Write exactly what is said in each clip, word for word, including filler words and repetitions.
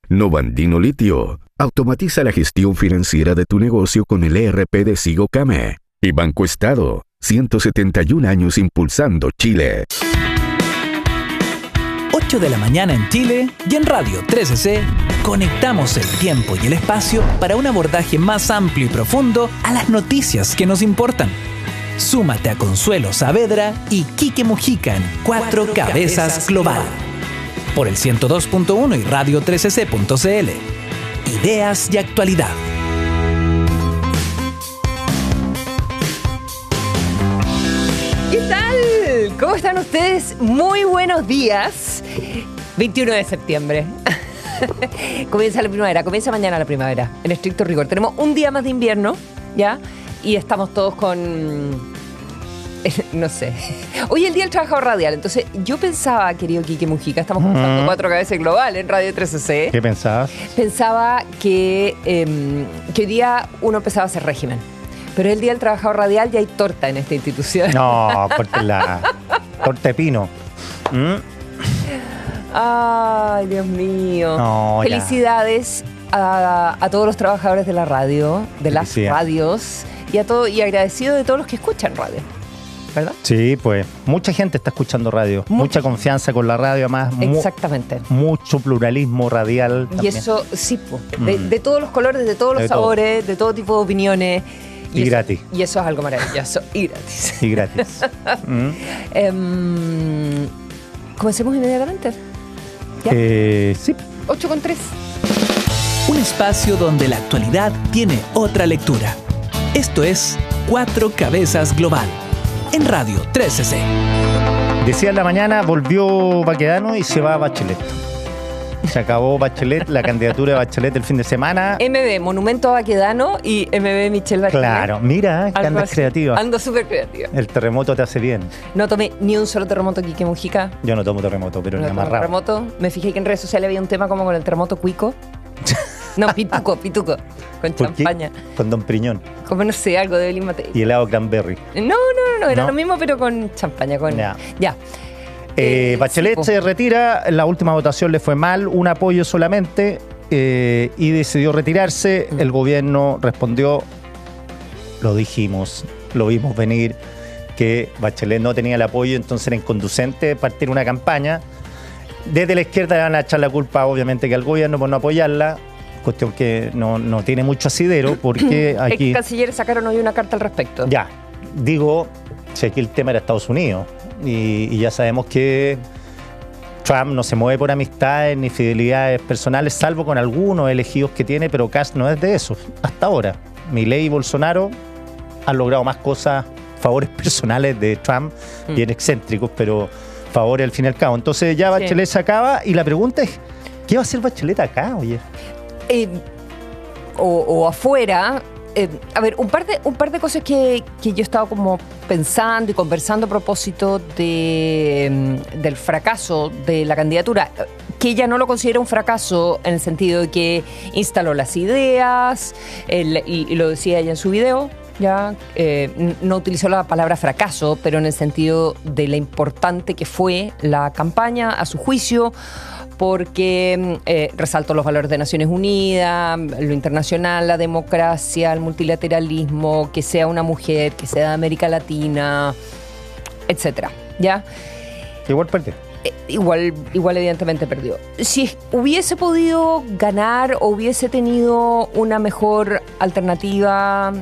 Novandino Litio. Automatiza la gestión financiera de tu negocio con el E R P de Sigocame. Y Banco Estado. ciento setenta y un años impulsando Chile. ocho de la mañana en Chile y en Radio trece C conectamos el tiempo y el espacio para un abordaje más amplio y profundo a las noticias que nos importan. Súmate a Consuelo Saavedra y Quique Mujica en Cuatro, Cuatro Cabezas, Cabezas Global. Por el ciento dos punto uno y radio trece c punto c l. Ideas y actualidad. ¿Qué tal? ¿Cómo están ustedes? Muy buenos días. veintiuno de septiembre. Comienza la primavera, comienza mañana la primavera, en estricto rigor. Tenemos un día más de invierno, ¿ya? Y estamos todos con... No sé. Hoy es el Día del Trabajador Radial. Entonces, yo pensaba, querido Quique Mujica, estamos conversando uh-huh. Cuatro Cabezas Global en Radio trece C. ¿Qué pensabas? Pensaba que, eh, que hoy día uno empezaba a hacer régimen. Pero es el Día del Trabajador Radial y hay torta en esta institución. No, la torta de pino. ¿Mm? Ay, Dios mío. No, felicidades a, a todos los trabajadores de la radio, de las radios, y a todo, y agradecido de todos los que escuchan radio. ¿Verdad? Sí, pues mucha gente está escuchando radio, mucha, mucha confianza con la radio, además. Exactamente. Mu mucho pluralismo radial. Y también. Eso, sí, pues, de, mm. de todos los colores, de todos los de sabores, todo. De todo tipo de opiniones. Y, y eso, gratis. Y eso es algo maravilloso. Y gratis. Y gratis. mm. um, Comencemos inmediatamente. ¿Ya? Eh, sí. ocho con tres. Un espacio donde la actualidad tiene otra lectura. Esto es Cuatro Cabezas Global. En Radio trece C. Decía en la mañana, volvió Baquedano y se va a Bachelet. Se acabó Bachelet, la candidatura de Bachelet el fin de semana. M B, Monumento a Baquedano y M B Michelle Bachelet. Claro, mira, que andas creativa. Ando súper creativa. El terremoto te hace bien. No tomé ni un solo terremoto, Quique Mujica. Yo no tomo terremoto, pero no ni amarrado. Terremoto. Me fijé que en redes sociales había un tema como con el terremoto cuico. No, pituco, pituco. Con champaña. Qué? Con Don Priñón. Como no sé, algo de Belín Matei. Y helado cranberry. No, no, no, no, era ¿No? lo mismo, pero con champaña. Con... Ya. ya. Eh, eh, Bachelet sí, se retira, la última votación le fue mal, un apoyo solamente, eh, y decidió retirarse. Mm. El gobierno respondió, lo dijimos, lo vimos venir, que Bachelet no tenía el apoyo, entonces era inconducente partir una campaña. Desde la izquierda le van a echar la culpa, obviamente, que al gobierno por no apoyarla. Cuestión que no, no tiene mucho asidero porque aquí... El canciller sacaron hoy una carta al respecto. Ya, digo, si aquí el tema era Estados Unidos y, y ya sabemos que Trump no se mueve por amistades ni fidelidades personales, salvo con algunos elegidos que tiene, pero Kass no es de esos, hasta ahora. Milei y Bolsonaro han logrado más cosas, favores personales de Trump, mm. bien excéntricos, pero favores al fin y al cabo. Entonces ya Bachelet sí. se acaba y la pregunta es, ¿qué va a hacer Bachelet acá, oye? Eh, o, o afuera, eh, a ver, un par de, un par de cosas que, que yo he estado como pensando y conversando a propósito de, del fracaso de la candidatura, que ella no lo considera un fracaso en el sentido de que instaló las ideas, el, y, y lo decía ella en su video, ya eh, no utilizó la palabra fracaso, pero en el sentido de lo importante que fue la campaña, a su juicio, porque eh, resaltó los valores de Naciones Unidas, lo internacional, la democracia, el multilateralismo, que sea una mujer, que sea de América Latina, etcétera. ¿Ya? Igual perdió. Eh, igual, igual evidentemente perdió. Si hubiese podido ganar o hubiese tenido una mejor alternativa,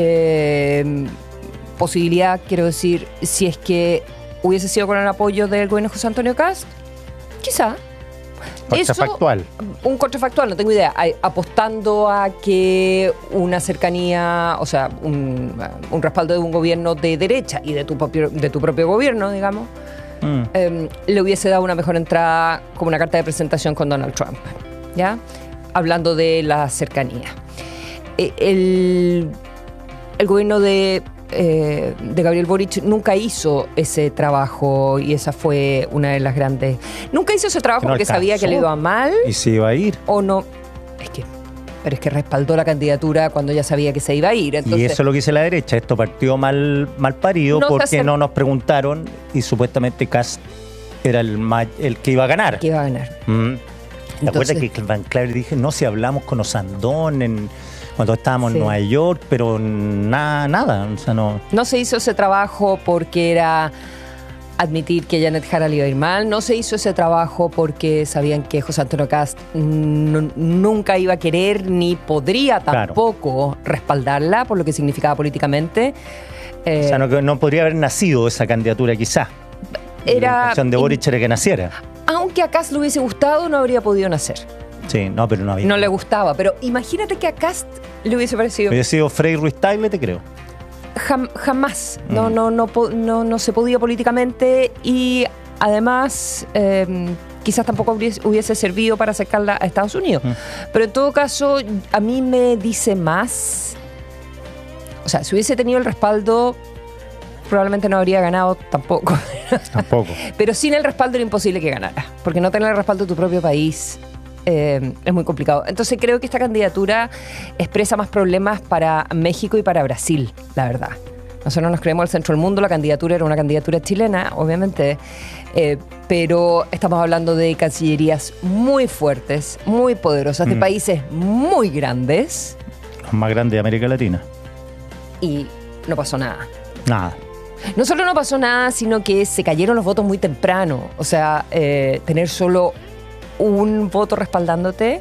eh, posibilidad, quiero decir, si es que hubiese sido con el apoyo del gobierno de José Antonio Kast, quizá. Contrafactual. Eso, un contrafactual, no tengo idea. Apostando a que una cercanía, o sea, un, un respaldo de un gobierno de derecha y de tu propio, de tu propio gobierno, digamos, mm. eh, le hubiese dado una mejor entrada como una carta de presentación con Donald Trump. ¿Ya? Hablando de la cercanía. Eh, el, el gobierno de... Eh, de Gabriel Boric nunca hizo ese trabajo y esa fue una de las grandes... Nunca hizo ese trabajo no porque alcanzó, sabía que le iba mal. ¿Y se iba a ir? O no. Es que... Pero es que respaldó la candidatura cuando ya sabía que se iba a ir. Entonces, y eso es lo que dice la derecha. Esto partió mal, mal parido no porque hace... no nos preguntaron y supuestamente Kast era el, el que iba a ganar. El que iba a ganar. Mm. ¿Te acuerdas que Van Claver dije, no, si hablamos con Osandón en, cuando estábamos Sí. en Nueva York, pero nada, nada, o sea, no... No se hizo ese trabajo porque era admitir que Janet Jara le iba a ir mal. No se hizo ese trabajo porque sabían que José Antonio Cast n- nunca iba a querer ni podría tampoco claro. respaldarla por lo que significaba políticamente. Eh, o sea, no, no podría haber nacido esa candidatura quizás. Era, la intención de Boric era que naciera. Aunque a Cast le hubiese gustado, no habría podido nacer. Sí, no, pero no había. No le gustaba, pero imagínate que a Cast le hubiese parecido... Hubiese sido Frei Ruiz Tagle, te creo. Jam, jamás, mm. no, no, no, no, no se podía políticamente y además eh, quizás tampoco hubiese, hubiese servido para acercarla a Estados Unidos. Mm. Pero en todo caso, a mí me dice más, o sea, si hubiese tenido el respaldo, probablemente no habría ganado tampoco. Tampoco. Pero sin el respaldo era imposible que ganara, porque no tener el respaldo de tu propio país... Eh, es muy complicado. Entonces creo que esta candidatura expresa más problemas para México y para Brasil, la verdad. Nosotros nos creemos el centro del mundo, la candidatura era una candidatura chilena, obviamente, eh, pero estamos hablando de cancillerías muy fuertes, muy poderosas, de mm. países muy grandes. Los más grandes de América Latina. Y no pasó nada. Nada. No solo no pasó nada, sino que se cayeron los votos muy temprano. O sea, eh, tener solo un voto respaldándote.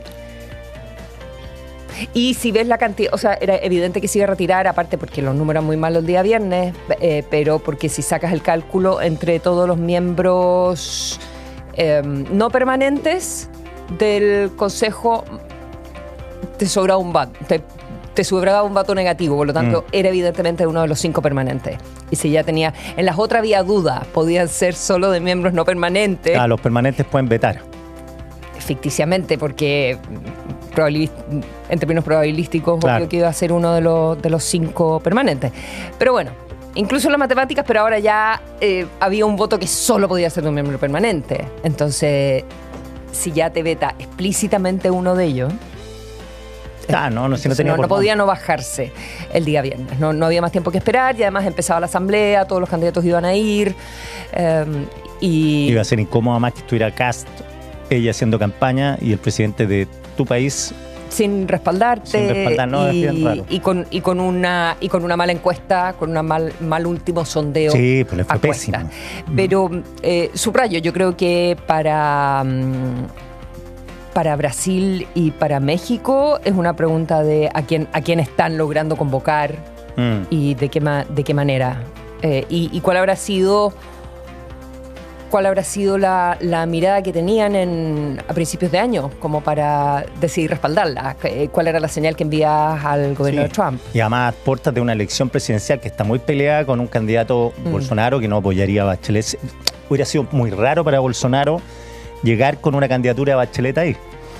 Y si ves la cantidad, o sea, era evidente que se iba a retirar, aparte porque los números eran muy malos el día viernes, eh, pero porque si sacas el cálculo entre todos los miembros eh, no permanentes del Consejo, te sobraba un voto, te, te sobraba un voto negativo, por lo tanto, mm. era evidentemente uno de los cinco permanentes. Y si ya tenía, en las otras había duda, podían ser solo de miembros no permanentes. Ah, los permanentes pueden vetar. Ficticiamente, porque en términos probabilísticos, claro. obvio que iba a ser uno de los, de los cinco permanentes. Pero bueno, incluso en las matemáticas, pero ahora ya eh, había un voto que solo podía ser de un miembro permanente. Entonces, si ya te veta explícitamente uno de ellos, ah, no, no, si no, tenía no, no podía no bajarse el día viernes. No, no había más tiempo que esperar y además empezaba la asamblea, todos los candidatos iban a ir. Eh, y iba a ser incómodo más que estuviera Cast, ella haciendo campaña y el presidente de tu país sin respaldarte sin respaldar, no, y, es bien raro. y con y con una y con una mala encuesta, con un mal mal último sondeo. Sí, pues le fue pésimo. Pero eh, subrayo, yo creo que para para Brasil y para México es una pregunta de a quién a quién están logrando convocar mm. y de qué ma, de qué manera eh, y, y cuál habrá sido cuál habrá sido la, la mirada que tenían en, a principios de año como para decidir respaldarla. ¿Cuál era la señal que envías al gobierno sí. de Trump? Y además puertas de una elección presidencial que está muy peleada con un candidato mm. Bolsonaro que no apoyaría a Bachelet. Hubiera sido muy raro para Bolsonaro llegar con una candidatura de Bachelet ahí.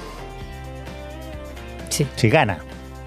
Sí. Si gana.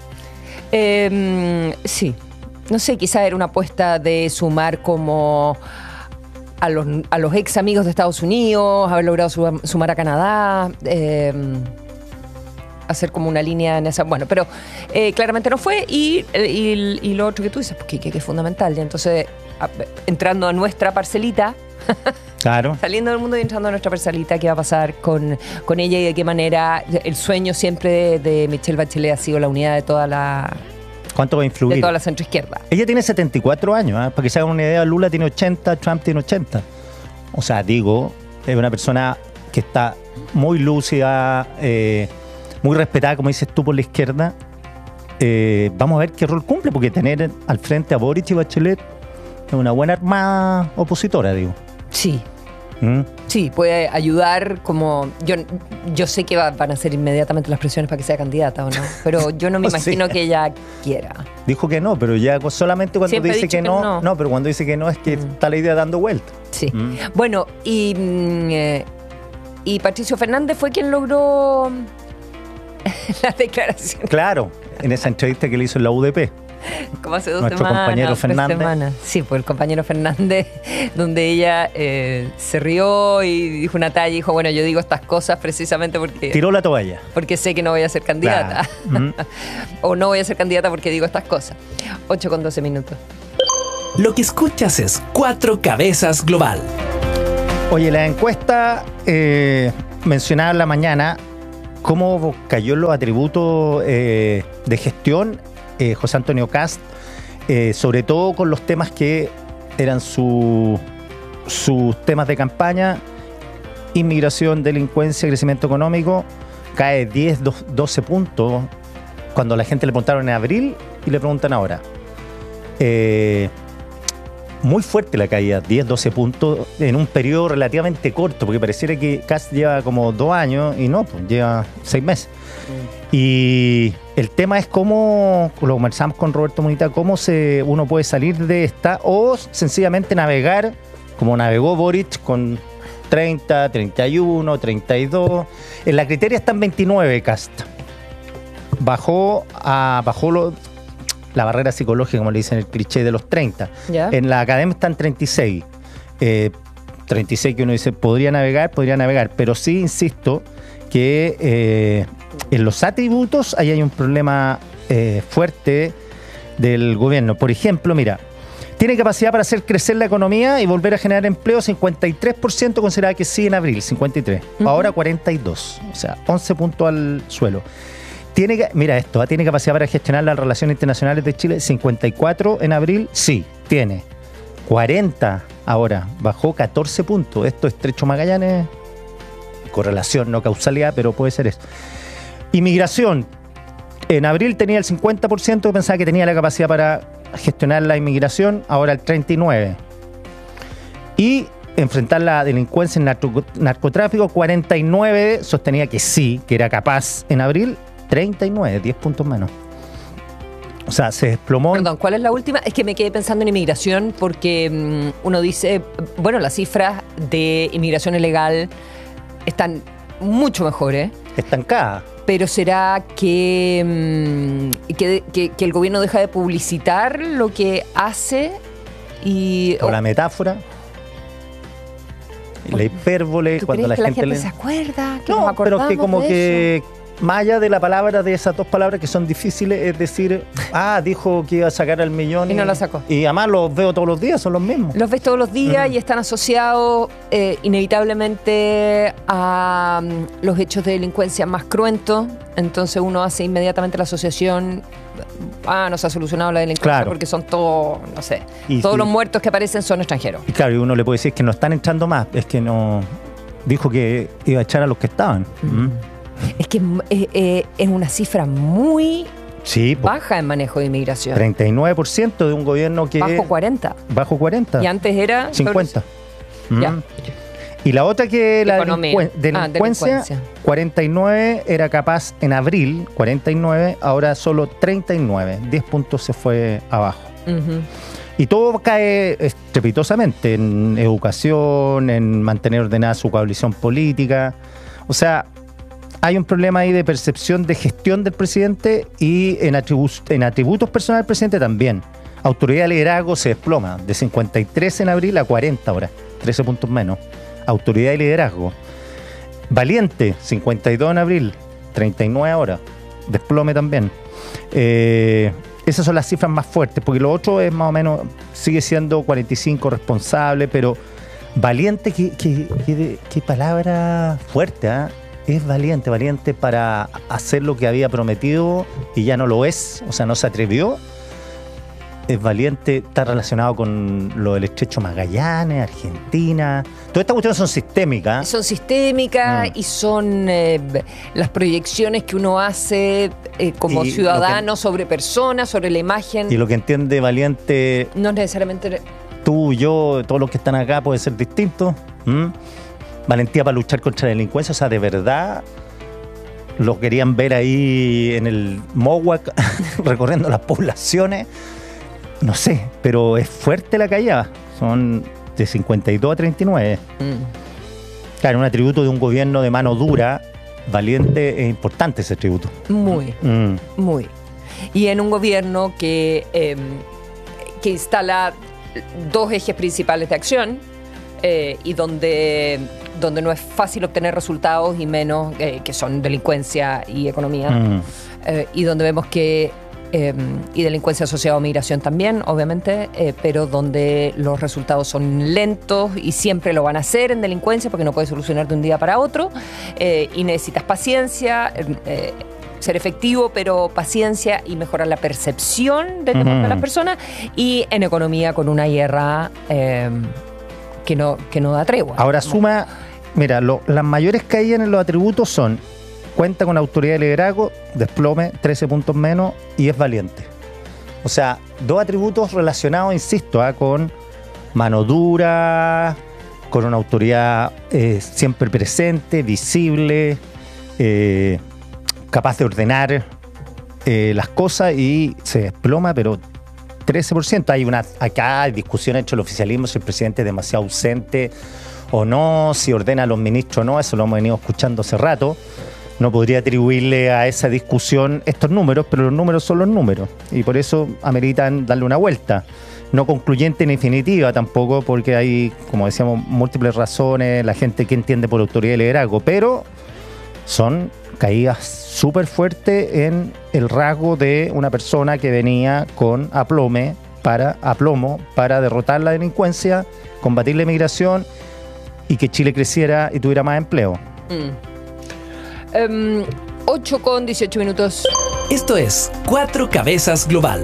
Eh, sí. No sé, quizá era una apuesta de sumar como... A los, a los ex amigos de Estados Unidos, haber logrado sumar a Canadá, eh, hacer como una línea en esa... Bueno, pero eh, claramente no fue y, y, y lo otro que tú dices, porque que, que es fundamental. Y entonces, a, entrando a nuestra parcelita, claro. saliendo del mundo y entrando a nuestra parcelita, ¿qué va a pasar con, con ella y de qué manera? El sueño siempre de, de Michelle Bachelet ha sido la unidad de toda la... ¿Cuánto va a influir? De toda la centroizquierda. Ella tiene setenta y cuatro años, ¿eh? Para que se hagan una idea, Lula tiene ochenta, Trump tiene ochenta. O sea, digo, es una persona que está muy lúcida, eh, muy respetada, como dices tú, por la izquierda. Eh, vamos a ver qué rol cumple, porque tener al frente a Boric y Bachelet es una buena armada opositora, digo. Sí. ¿Mm? Sí, puede ayudar como... Yo, yo sé que va, van a hacer inmediatamente las presiones para que sea candidata o no, pero yo no me imagino sí. que ella quiera. Dijo que no, pero ya solamente cuando Siempre dice que, que no, no... No, pero cuando dice que no es que mm. está la idea dando vuelta. Sí. Mm. Bueno, y, eh, y Patricio Fernández fue quien logró la declaración. Claro, en esa entrevista que le hizo en la U D P. Como hace dos Nuestro semanas, compañero Fernández. Semanas. Sí, pues el compañero Fernández, donde ella eh, se rió y dijo una talla y dijo, bueno, yo digo estas cosas precisamente porque... Tiró la toalla. Porque sé que no voy a ser candidata. Claro. Mm. O no voy a ser candidata porque digo estas cosas. ocho con doce minutos. Lo que escuchas es Cuatro Cabezas Global. Oye, la encuesta eh, mencionada en la mañana cómo cayó en los atributos eh, de gestión eh, José Antonio Kast, eh, sobre todo con los temas que eran su, sus temas de campaña: inmigración, delincuencia, crecimiento económico. Cae diez, doce puntos cuando la gente le preguntaron en abril y le preguntan ahora. Eh, muy fuerte la caída, diez, doce puntos en un periodo relativamente corto, porque pareciera que Kast lleva como dos años y no, pues lleva seis meses. Mm. Y el tema es cómo, lo conversamos con Roberto Monita, cómo se, uno puede salir de esta o sencillamente navegar como navegó Boric con treinta, treinta y uno, treinta y dos. En la criteria están veintinueve Kast. Bajó a bajó lo, la barrera psicológica, como le dicen el cliché, de los treinta. ¿Ya? En la academia están treinta y seis. Eh, treinta y seis que uno dice, podría navegar, podría navegar. Pero sí, insisto, que eh, en los atributos ahí hay un problema eh, fuerte del gobierno. Por ejemplo, mira, tiene capacidad para hacer crecer la economía y volver a generar empleo. Cincuenta y tres por ciento consideraba que sí en abril, cincuenta y tres. Uh-huh. Ahora cuarenta y dos, o sea, once puntos al suelo. Tiene, mira esto, ¿eh? Tiene capacidad para gestionar las relaciones internacionales de Chile. cincuenta y cuatro en abril, sí, tiene. cuarenta ahora, bajó catorce puntos. Esto es Estrecho Magallanes, correlación, no causalidad, pero puede ser eso. Inmigración, en abril tenía el cincuenta por ciento, pensaba que tenía la capacidad para gestionar la inmigración, ahora el treinta y nueve por ciento. Y enfrentar la delincuencia en narco, narcotráfico, cuarenta y nueve, sostenía que sí, que era capaz en abril, treinta y nueve, diez puntos menos. O sea, se desplomó. Perdón, ¿cuál es la última? Es que me quedé pensando en inmigración porque um, uno dice, bueno, las cifras de inmigración ilegal están mucho mejores. Estancadas. Pero ¿será que, que, que, que el gobierno deja de publicitar lo que hace? Y, o la metáfora, la hipérbole, cuando la que gente, la gente le... se acuerda, que no, nos acordamos pero que como de que eso. Más allá de la palabra, de esas dos palabras que son difíciles, es decir, ah, dijo que iba a sacar al millón y, y no la sacó. Y además los veo todos los días, son los mismos. Los ves todos los días mm. y están asociados eh, inevitablemente a um, los hechos de delincuencia más cruentos. Entonces uno hace inmediatamente la asociación. Ah, no se ha solucionado la delincuencia, claro, porque son todos, no sé, y todos sí. los muertos que aparecen son extranjeros. Y claro, y uno le puede decir que no están entrando más, es que no. Dijo que iba a echar a los que estaban. Mm. Mm. Es que eh, eh, es una cifra muy sí, baja en manejo de inmigración. treinta y nueve por ciento de un gobierno que... Bajo cuarenta. Bajo cuarenta. Y antes era... cincuenta. Mm. Ya. Y la otra que la delincu- delincuencia, ah, delincuencia, cuarenta y nueve era capaz en abril, cuarenta y nueve, ahora solo treinta y nueve. diez puntos se fue abajo. Uh-huh. Y todo cae estrepitosamente en educación, en mantener ordenada su coalición política. O sea... Hay un problema ahí de percepción de gestión del presidente y en, atribu- en atributos personales del presidente también. Autoridad de liderazgo se desploma de cincuenta y tres en abril a cuarenta ahora, trece puntos menos. Autoridad de liderazgo. Valiente, cincuenta y dos en abril, treinta y nueve ahora, desplome también. Eh, esas son las cifras más fuertes, porque lo otro es más o menos, sigue siendo cuarenta y cinco responsable, pero valiente, qué, qué, qué, qué palabra fuerte, ¿eh? Es valiente, valiente para hacer lo que había prometido y ya no lo es, o sea, no se atrevió. Es valiente, está relacionado con lo del Estrecho Magallanes, Argentina. Todas estas cuestiones son sistémicas. Son sistémicas mm. y son eh, las proyecciones que uno hace eh, como y ciudadano que, sobre personas, sobre la imagen. Y lo que entiende valiente... No necesariamente... Tú, yo, todos los que están acá puede ser distinto. ¿Mm? Valentía para luchar contra la delincuencia, o sea, de verdad lo querían ver ahí en el Móhuac recorriendo las poblaciones, no sé, pero es fuerte la caída, son de cincuenta y dos a treinta y nueve. Mm. Claro, un atributo de un gobierno de mano dura, valiente, es importante ese atributo. Muy, mm. muy. Y en un gobierno que, eh, que instala dos ejes principales de acción, Eh, y donde, donde no es fácil obtener resultados y menos, eh, que son delincuencia y economía, mm. eh, y donde vemos que eh, y delincuencia asociada a migración también, obviamente, eh, pero donde los resultados son lentos y siempre lo van a hacer en delincuencia porque no puedes solucionar de un día para otro, eh, y necesitas paciencia, eh, ser efectivo, pero paciencia y mejorar la percepción de, uh-huh. de las personas, y en economía con una guerra eh, que, no, que no da tregua. Ahora suma, mira, lo, las mayores caídas en los atributos son: cuenta con autoridad de liderazgo, desplome, trece puntos menos, y es valiente. O sea, dos atributos relacionados, insisto, ¿eh? con mano dura, con una autoridad eh, siempre presente, visible, eh, capaz de ordenar eh, las cosas, y se desploma, pero trece por ciento. Hay una, acá hay discusión entre el oficialismo si el presidente es demasiado ausente o no, si ordena a los ministros o no, eso lo hemos venido escuchando hace rato. No podría atribuirle a esa discusión estos números, pero los números son los números, y por eso ameritan darle una vuelta. No concluyente ni definitiva tampoco, porque hay, como decíamos, múltiples razones, la gente que entiende por autoridad de liderazgo, pero son caídas súper fuertes en el rasgo de una persona que venía con aplome para, aplomo para derrotar la delincuencia, combatir la inmigración y que Chile creciera y tuviera más empleo. Mm. Um, ocho con dieciocho minutos. Esto es Cuatro Cabezas Global.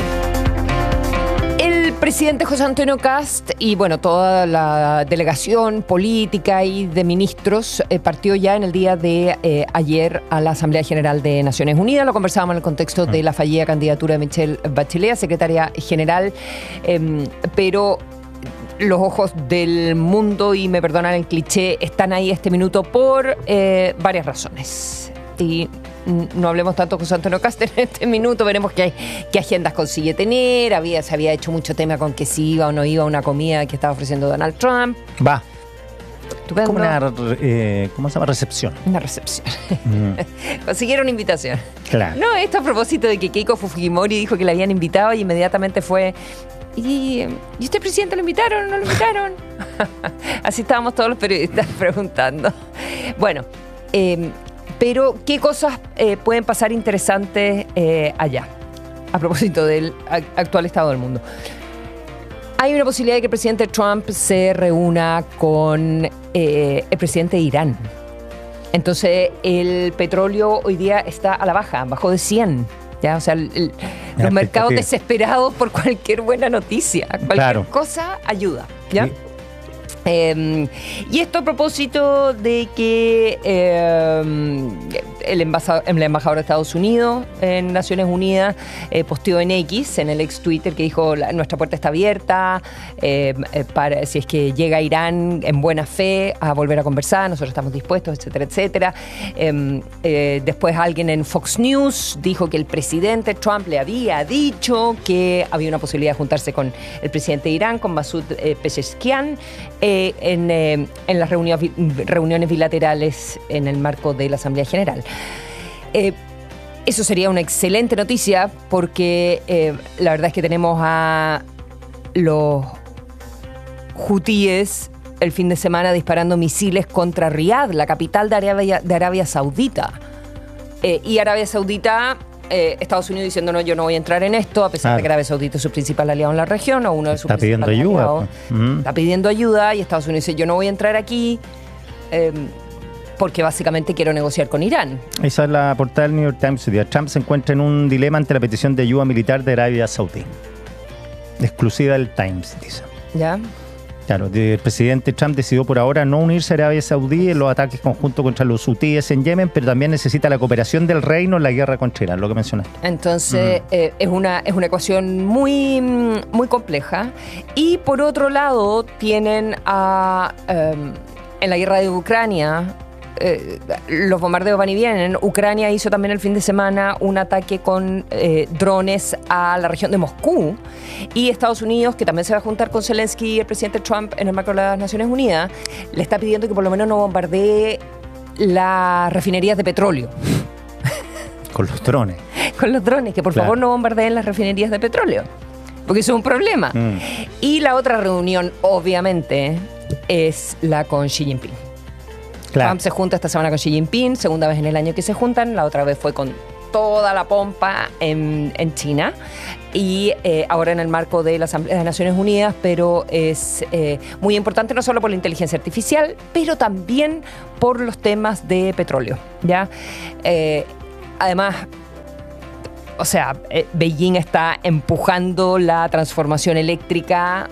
El presidente José Antonio Kast y bueno, toda la delegación política y de ministros eh, partió ya en el día de eh, ayer a la Asamblea General de Naciones Unidas. Lo conversábamos en el contexto de la fallida candidatura de Michelle Bachelet a secretaria general, eh, pero los ojos del mundo, y me perdonan el cliché, están ahí este minuto por eh, varias razones. Y no hablemos tanto con José Antonio Kast en este minuto, veremos qué, qué agendas consigue tener. Había, se había hecho mucho tema con que si iba o no iba a una comida que estaba ofreciendo Donald Trump. Va. Como una, eh, ¿cómo se llama? Recepción. Una recepción. Mm. Consiguieron invitación. Claro. No, esto a propósito de que Keiko Fujimori dijo que la habían invitado y inmediatamente fue... ¿Y, ¿y usted, presidente, lo invitaron o no lo invitaron? Así estábamos todos los periodistas preguntando. Bueno, eh, pero ¿qué cosas eh, pueden pasar interesantes eh, allá? A propósito del actual estado del mundo. Hay una posibilidad de que el presidente Trump se reúna con eh, el presidente de Irán. Entonces, el petróleo hoy día está a la baja, bajó de cien. ¿Ya? O sea, el, el, los mercados desesperados por cualquier buena noticia. Cualquier claro. cosa ayuda. ¿Ya? Sí. Eh, y esto a propósito de que eh, el, embajador, el embajador de Estados Unidos en Naciones Unidas eh, posteó en X, en el ex Twitter, que dijo: la, nuestra puerta está abierta eh, para si es que llega Irán en buena fe a volver a conversar, nosotros estamos dispuestos, etcétera, etcétera. Eh, eh, después alguien en Fox News dijo que el presidente Trump le había dicho que había una posibilidad de juntarse con el presidente de Irán, con Masoud eh, Pezeshkian, eh, En, eh, en las reuniones, reuniones bilaterales en el marco de la Asamblea General. Eh, eso sería una excelente noticia porque eh, la verdad es que tenemos a los hutíes el fin de semana disparando misiles contra Riad, la capital de Arabia, de Arabia Saudita. Eh, y Arabia Saudita... Eh, Estados Unidos diciendo: no, yo no voy a entrar en esto, a pesar claro. de que Arabia Saudita es su principal aliado en la región, o uno de sus está principales pidiendo ayuda, aliados. Pues. Mm. Está pidiendo ayuda, y Estados Unidos dice: yo no voy a entrar aquí eh, porque básicamente quiero negociar con Irán. Esa es la portada del New York Times. Trump se encuentra en un dilema ante la petición de ayuda militar de Arabia Saudí. Exclusiva del Times, dice. ¿Ya? Claro, el presidente Trump decidió por ahora no unirse a Arabia Saudí en los ataques conjuntos contra los hutíes en Yemen, pero también necesita la cooperación del reino en la guerra contra Irán, lo que mencionaste. Entonces, uh-huh. eh, es una es una ecuación muy, muy compleja. Y por otro lado, tienen a, um, en la guerra de Ucrania, eh, los bombardeos van y vienen. Ucrania hizo también el fin de semana un ataque con eh, drones a la región de Moscú, y Estados Unidos, que también se va a juntar con Zelensky y el presidente Trump en el marco de las Naciones Unidas, le está pidiendo que por lo menos no bombardee las refinerías de petróleo. Con los drones. Con los drones, que por claro. favor no bombardeen las refinerías de petróleo, porque eso es un problema. Mm. Y la otra reunión, obviamente, es la con Xi Jinping. Claro. Trump se junta esta semana con Xi Jinping, segunda vez en el año que se juntan, la otra vez fue con toda la pompa en, en China. Y eh, ahora en el marco de la Asamblea de Naciones Unidas, pero es eh, muy importante no solo por la inteligencia artificial, pero también por los temas de petróleo, ¿ya? Eh, además, o sea, eh, Beijing está empujando la transformación eléctrica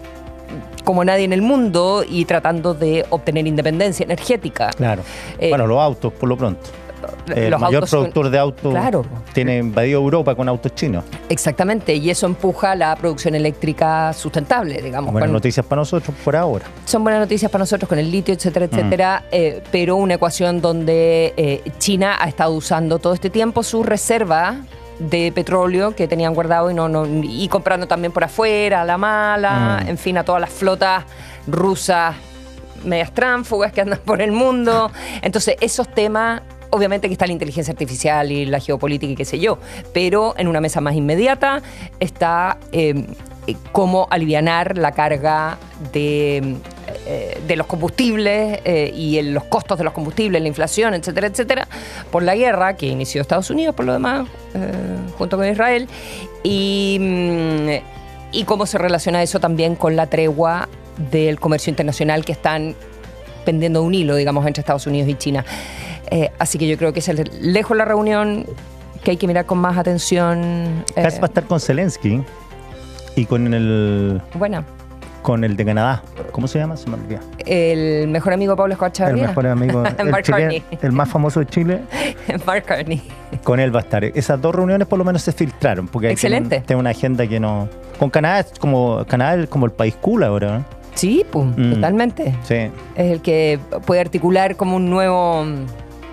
como nadie en el mundo y tratando de obtener independencia energética. Claro. Eh, bueno, los autos, por lo pronto. El los mayor autos son- productor de autos Claro. tiene invadido Europa con autos chinos. Exactamente, y eso empuja la producción eléctrica sustentable, digamos. Buenas con- noticias para nosotros por ahora. Son buenas noticias para nosotros con el litio, etcétera, etcétera, eh, pero una ecuación donde eh, China ha estado usando todo este tiempo sus reservas de petróleo que tenían guardado y no, no y comprando también por afuera, a la mala, Mm. en fin, a todas las flotas rusas medias tránfugas que andan por el mundo. Entonces, esos temas, obviamente que está la inteligencia artificial y la geopolítica y qué sé yo, pero en una mesa más inmediata está eh, eh, cómo alivianar la carga de, eh, de los combustibles eh, y el- los costos de los combustibles, la inflación, etcétera, etcétera, por la guerra que inició Estados Unidos, por lo demás, eh, junto con Israel, y, mm, y cómo se relaciona eso también con la tregua del comercio internacional que están pendiendo un hilo, digamos, entre Estados Unidos y China. Eh, así que yo creo que es el- lejos la reunión que hay que mirar con más atención. eh, Kass va a estar con Zelensky y con el Buena. con el de Canadá. ¿Cómo se llama? Se me olvidó. El mejor amigo de Pablo Escobar El Chavarría. mejor amigo, el, Mark chileno, Carney. el más famoso de Chile. Mark Carney. Con él va a estar. Esas dos reuniones por lo menos se filtraron. Porque hay Excelente. que- tiene una agenda que no... Con Canadá es como, Canadá es como el país cool ahora, ¿no? Sí, pues, Mm. totalmente. Sí. Es el que puede articular como un nuevo, un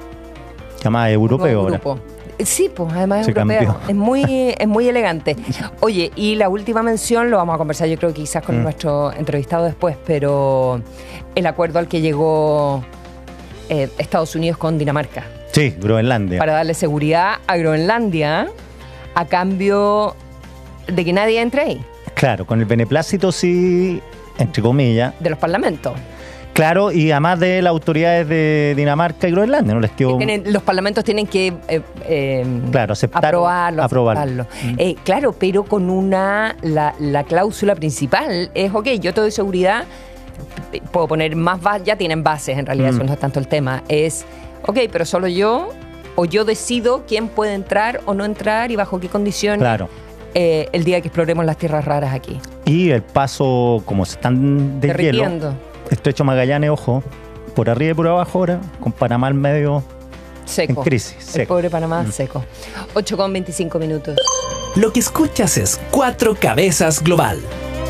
Llamada europeo nuevo ahora. grupo. Sí, pues además es Se europeo. cambió. Es muy, es muy elegante. Oye, y la última mención, lo vamos a conversar yo creo que quizás con Mm. nuestro entrevistado después, pero el acuerdo al que llegó eh, Estados Unidos con Dinamarca Sí, Groenlandia. para darle seguridad a Groenlandia a cambio de que nadie entre ahí, Claro, con el beneplácito sí, entre comillas. de los parlamentos. Claro, y además de las autoridades de Dinamarca y Groenlandia, ¿no? Les quedó... Que tienen- los parlamentos tienen que eh, eh, Claro, aceptar o aprobarlo, aprobarlo. aceptarlo. Eh, claro, pero con una la, la cláusula principal es, ok, yo te doy seguridad, p- puedo poner más bases, ya tienen bases en realidad, Mm. eso no es tanto el tema, es, ok, pero solo yo, o yo decido quién puede entrar o no entrar y bajo qué condiciones Claro. eh, el día que exploremos las tierras raras aquí. Y el paso, como se están de hielo, Derritiendo. Estrecho Magallanes, ojo, por arriba y por abajo ahora, con Panamá al medio Seco. en crisis. El Seco. pobre Panamá Mm. seco. ocho con veinticinco minutos. Lo que escuchas es Cuatro Cabezas Global.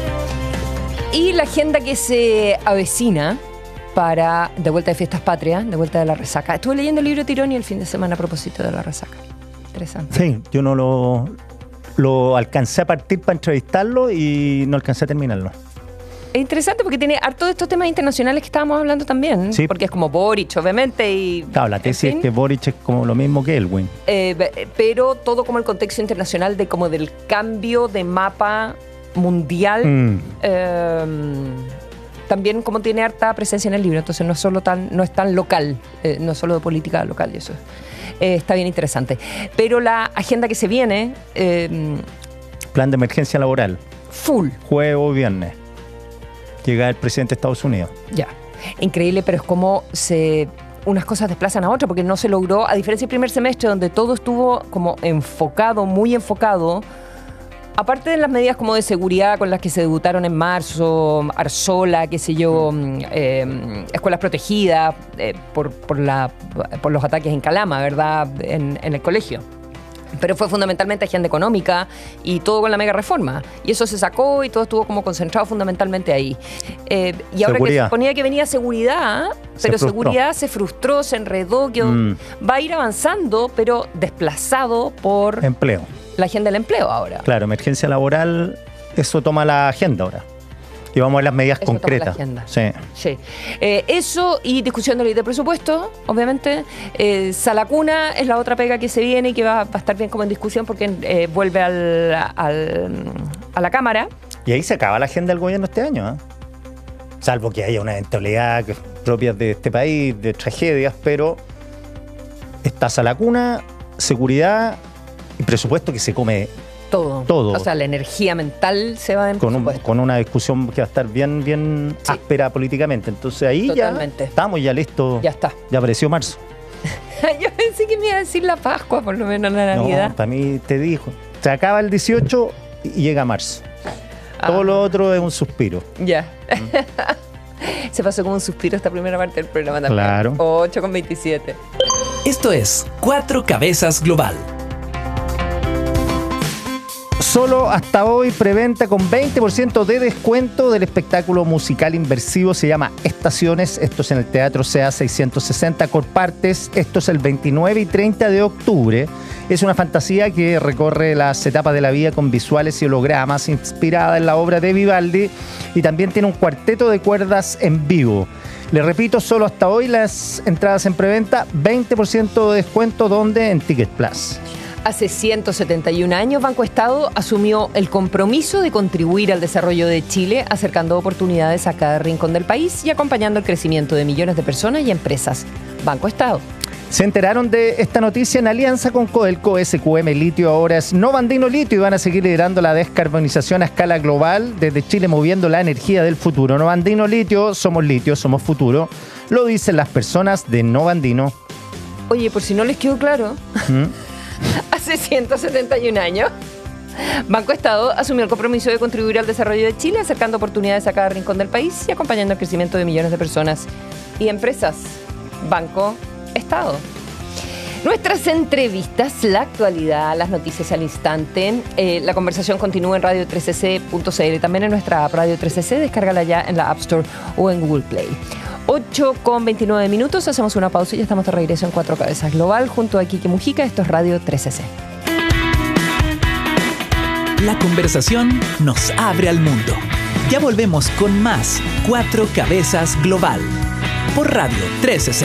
Y la agenda que se avecina para de vuelta de Fiestas Patrias, de vuelta de la resaca. Estuve leyendo el libro de Tironi el fin de semana a propósito de la resaca. Interesante. Sí, yo no lo, lo alcancé a partir para entrevistarlo y no alcancé a terminarlo. Es interesante porque tiene harto de estos temas internacionales que estábamos hablando también. Sí. Porque es como Boric, obviamente. Y, Claro, la en tesis fin, es que Boric es como lo mismo que Elwin. eh, be- pero todo como el contexto internacional de como del cambio de mapa mundial. Mm. eh, también como tiene harta presencia en el libro, entonces no es solo tan, no es tan local, eh, no es solo de política local y eso eh, está bien interesante. Pero la agenda que se viene, eh, Plan de emergencia laboral, full, jueves o viernes. Llega el presidente de Estados Unidos. ya. Increíble, pero es como se unas cosas desplazan a otras, porque no se logró, a diferencia del primer semestre, donde todo estuvo como enfocado, muy enfocado. Aparte de las medidas como de seguridad con las que se debutaron en marzo, Arzola, qué sé yo, eh, escuelas protegidas eh, por, por, la, por los ataques en Calama, ¿verdad? En, en el colegio. Pero fue fundamentalmente agenda económica y todo con la mega reforma. Y eso se sacó y todo estuvo como concentrado fundamentalmente ahí. Eh, y ahora Seguridad. que se suponía que venía seguridad, Se pero frustró. seguridad se frustró, se enredó, que Mm. va a ir avanzando, pero desplazado por Empleo. la agenda del empleo ahora. Claro, emergencia laboral, eso toma la agenda ahora. Y vamos a ver las medidas Eso toma la concretas. agenda. Sí. Sí. Eh, eso y discusión de ley de presupuesto, obviamente. Eh, Salacuna es la otra pega que se viene y que va, va a estar bien como en discusión porque eh, vuelve al, al- a la Cámara. Y ahí se acaba la agenda del gobierno este año, ¿eh? Salvo que haya una eventualidad que- propia de este país, de tragedias, pero está Salacuna seguridad y presupuesto que se come todo. todo. O sea, la energía mental se va en con, un, presupuesto. con una discusión que va a estar bien, bien Sí. áspera políticamente. Entonces ahí Totalmente. ya estamos ya listos. Ya está. Ya apareció marzo. Yo pensé que me iba a decir la Pascua, por lo menos la Navidad. No, para mí te dijo. Se acaba el dieciocho y llega marzo. Todo Ah. lo otro es un suspiro. Ya. Se pasó como un suspiro esta primera parte del programa también. Claro. ocho con veintisiete. Esto es Cuatro Cabezas Global. Solo hasta hoy preventa con veinte por ciento de descuento del espectáculo musical inmersivo. Se llama Estaciones. Esto es en el Teatro C A seiscientos sesenta Corpartes. Esto es el veintinueve y treinta de octubre. Es una fantasía que recorre las etapas de la vida con visuales y hologramas, inspirada en la obra de Vivaldi, y también tiene un cuarteto de cuerdas en vivo. Les repito, solo hasta hoy las entradas en preventa, veinte por ciento de descuento, ¿dónde? En Ticket Plus. Hace ciento setenta y un años, Banco Estado asumió el compromiso de contribuir al desarrollo de Chile, acercando oportunidades a cada rincón del país y acompañando el crecimiento de millones de personas y empresas. Banco Estado. Se enteraron de esta noticia en alianza con Codelco. S Q M Litio ahora es Novandino Litio y van a seguir liderando la descarbonización a escala global, desde Chile moviendo la energía del futuro. Novandino Litio, somos litio, somos futuro. Lo dicen las personas de Novandino. Oye, por si no les quedó claro, ¿Mm? hace ciento setenta y un años, Banco Estado asumió el compromiso de contribuir al desarrollo de Chile, acercando oportunidades a cada rincón del país y acompañando el crecimiento de millones de personas y empresas. Banco Estado. Nuestras entrevistas, la actualidad, las noticias al instante. Eh, la conversación continúa en radio tres c c punto c l, también en nuestra app Radio tres c c. Descárgala ya en la App Store o en Google Play. ocho con veintinueve minutos, hacemos una pausa y ya estamos de regreso en Cuatro Cabezas Global junto a Quique Mujica. Esto es Radio tres c c. La conversación nos abre al mundo. Ya volvemos con más Cuatro Cabezas Global por Radio tres c c.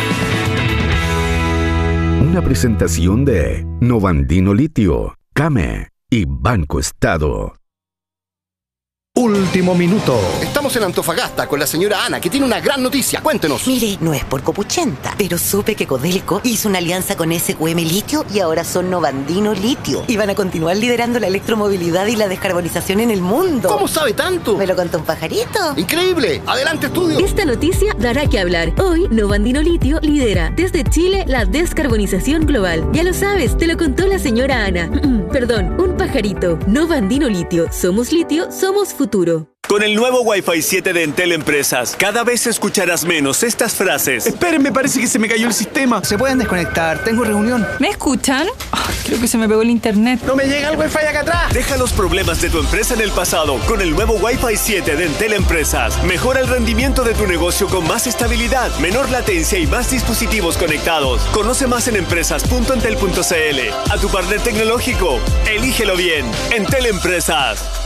Una presentación de Novandino Litio, Came y Banco Estado. Último minuto. Estamos en Antofagasta con la señora Ana, que tiene una gran noticia. Cuéntenos. Mire, no es por copuchenta, pero supe que Codelco hizo una alianza con S Q M Litio y ahora son Novandino Litio. Y van a continuar liderando la electromovilidad y la descarbonización en el mundo. ¿Cómo sabe tanto? ¿Me lo contó un pajarito? ¡Increíble! ¡Adelante, estudio! Esta noticia dará que hablar. Hoy, Novandino Litio lidera desde Chile la descarbonización global. Ya lo sabes, te lo contó la señora Ana. Perdón, un pajarito. Novandino Litio. Somos litio, somos futuro. Con el nuevo Wi-Fi siete de Entel Empresas, cada vez escucharás menos estas frases. Esperen, parece que se me cayó el sistema. Se pueden desconectar, tengo reunión. ¿Me escuchan? Oh, creo que se me pegó el internet. No me llega el Wi-Fi acá atrás. Deja los problemas de tu empresa en el pasado con el nuevo Wi-Fi siete de Entel Empresas. Mejora el rendimiento de tu negocio con más estabilidad, menor latencia y más dispositivos conectados. Conoce más en empresas punto entel punto c l. A tu partner tecnológico, elígelo bien. Entel Empresas.